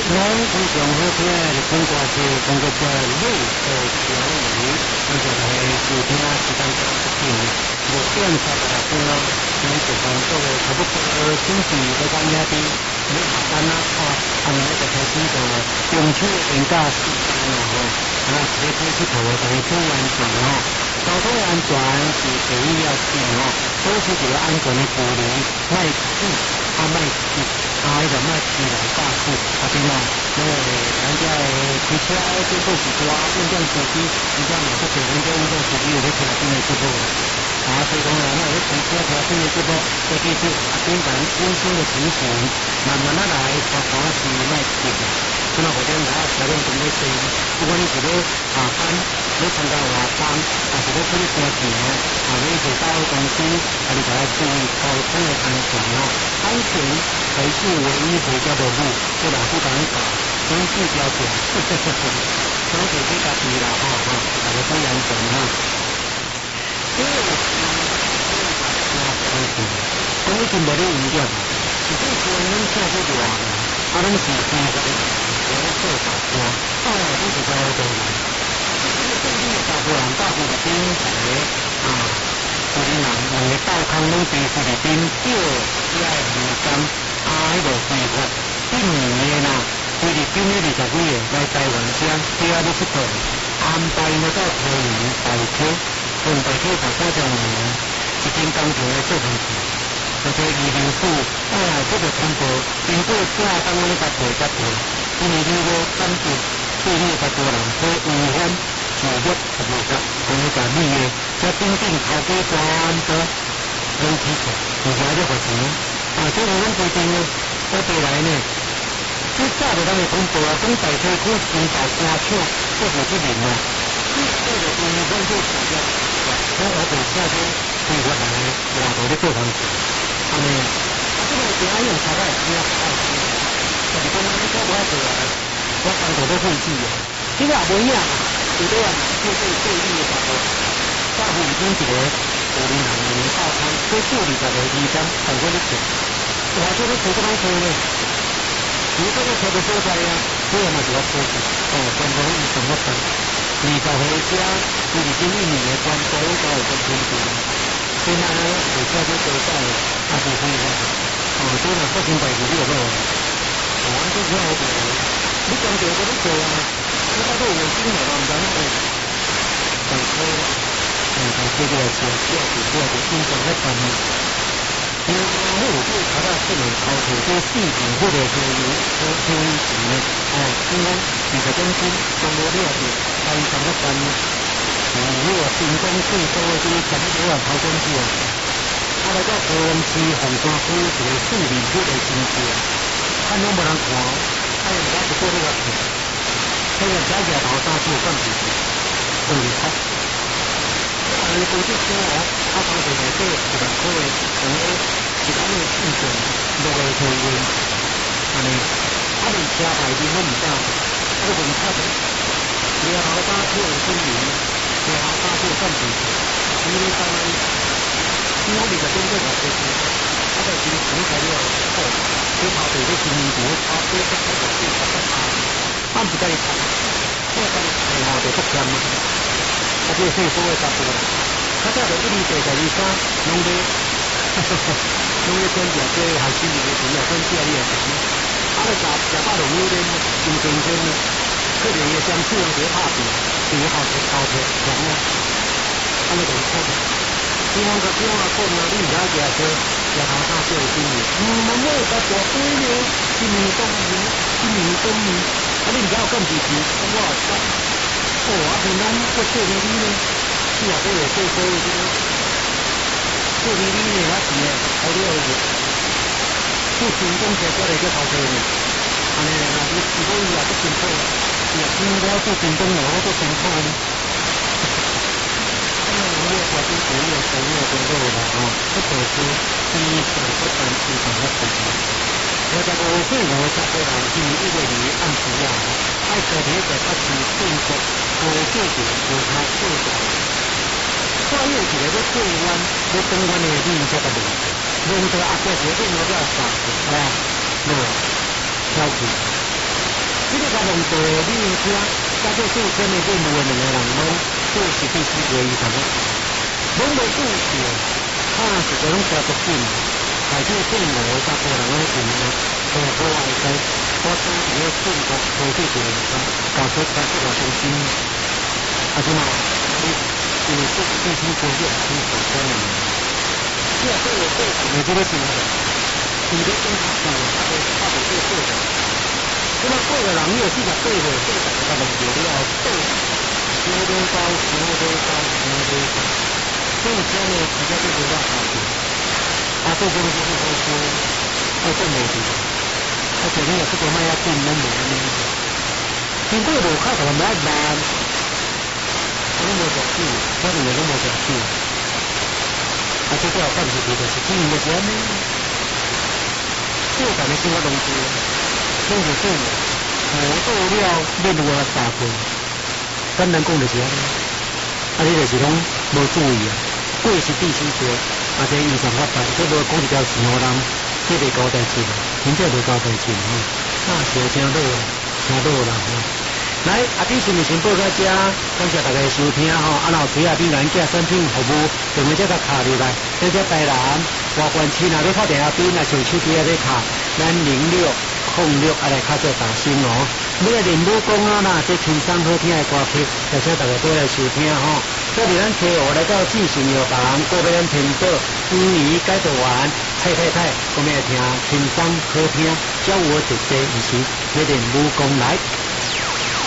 拢非常好听的日本歌曲，中国叫《路的小雨》，咱就来收听时间到一点5:36咯。咱就讲做个差不多星期在咱遐边，你下班啊，后面就开始就中秋连假时间咯吼，一个开始头大家注意安全吼。交通安全是第一要紧吼，保持一个安全的距离，莫挤，莫挤。迄个莫骑来驾驶，对嘛？因为咱遮个开车进步是大，运动司机，而且嘛，不少运动司机有咧听新的节目所以讲咱有咧开车听新的节目，要记住简单温馨的提醒，慢慢来，慢慢是莫急的。即嘛5点来，车辆准备车，不管你是咧下班，咧参加活动，还是咧出去赚钱你是到公司，你就要注意交通的安全安全才是唯一回家的路，这老师讲讲，先去标准，相信你家己啦，大家注意安全我以前无咧运动，是对说咱听这热咱是生活的我咧做大官，你是交通人，这个大部人大部分顶有啲人两个道康拢地是里边叫遐个时间迄个计划今年的啦，菲律宾的20几个来台湾乡，第二个出国安排到桃园大溪，从大溪到高雄一天工程来做工程，这个移民署这个通过经过正当我们甲陪，因为如果感觉对你个个人会危险。自律服务者，同你讲你嘅，即係邊頭機關咗兩次嘅，而且一個錢，即係我規定咧，我哋嚟呢，即係揸住咱嘅公布啊，咁大車區先大家車，即係啲人啊，即係就變咗做自律，咁我哋車車計劃嚟話到啲做工程，係咪？即係點解用車嚟車特別講呢個我做啊，我工作都會知嘅，呢個冇嘢啊。有的啊，就是对立的时候，大部已经一个50人到餐，做20个2天，上过一次。我这个车不能车呢，你这个车的所在呀，这样嘛就要车子，全部以什么车？20个车，菲律宾1年的全部都有跟天气。现在呢，有车就多在不会的。这样发生代志你就好，我这车好做，你讲这个你做啊。我到我今年咱们等车，这个是要的经常在办的。因为我对查到这种操作对细节或者说有一些因为几个中心中国料理非常的专业，如果成功最多的就是全部都要跑工具他那个河湾区红沙区这个树林这个经济看能不能看，还有人家不做这个这个小姐头上去更比更厉害。你估计说他当时在这个可能因为其他的竞争都会推进，他们车牌的我唔知，他们差的，你好大车的经理，你好大车更比，因为他们因为你的工作的时候，他在经营材料后，就跑对的经营股，他对这个对他的他不在意看，这个就不强嘛，他就所以说会差不多。他这个1厘米在1三，弄的，弄的真正这还是你的主要跟第二的强。他的假大龙有点精神真的，特别也像这样别怕比，比好的高的强了，他们都错的。希望个希望个过年你了解说，也好大就有经验。我们个大规模，今年冬眠，你唔知有咁自己，我话真，平常做做呢啲呢，啲人都有做啲呢，做呢啲呢，我是好啲好嘅，做成功嘅过嚟嘅头头呢，你如果你话不成功，我做成功我做成功呢，我做啲主要工作啦，不做是第一手不担心什么事情。我在5岁我才会来进1个月按时啊，爱特别在他起动作，我自己我他做的。跨越起来的对湾，我东湾的另一个的路，弄得阿哥决定我要打，挑起。 农地旅行车，加做数千的任务的两个人拢做是第四个以上的，拢无注意，是个拢加足紧，开始进来甲个人咧运啊，所以好爱在我当时咧中国科技部搞出来这个中心，啊，是嘛？你是必须做这个清楚说明。这个你这个是哪个？你的跟他讲，他不是对的。那么过个人有四十岁的，这个大家拢觉得要对，学多高，学多高，学多高。所以说呢，大家就觉得好点。啊，做工就是说要挣美金，而且你有这个卖要进门的呢。经过路口就买慢，我都无着手，我认为都无着手。啊，这个暂时就是经营的时候呢，小产的生活东西，拢是做的，做了面我3岁，简单讲就是安尼。啊，你就是拢无注意啊，过是第四岁，啊，这异常发展，这无讲一条线互人，这袂交代清，真正袂交代清吼。啊，是真落，真落啦吼。来，阿弟新闻先报到这，感谢大家收听吼。啊，若有需要你咱家产品服务，电话这个卡入来，在这台南外关区若要打电话边，若上手机啊咧卡，咱0606啊来卡做打新哦。每个人武功啊呐，这轻松好听的歌曲，而且大家都来收听吼。这里咱找我来到进行药房，过来咱频道鱼鱼解读完，太，我们来听轻松好听，教我姐姐以及每个人武功来。